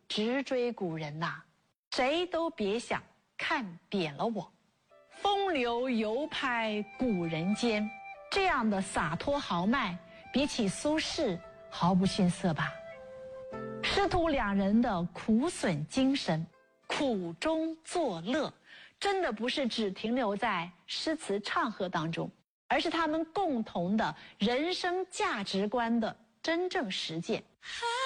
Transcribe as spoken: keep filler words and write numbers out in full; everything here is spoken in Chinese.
直追古人呐、啊，谁都别想看扁了我。风流犹拍古人间，这样的洒脱豪迈，比起苏轼毫不逊色吧。师徒两人的苦损精神，苦中作乐，真的不是只停留在诗词唱和当中，而是他们共同的人生价值观的真正实践。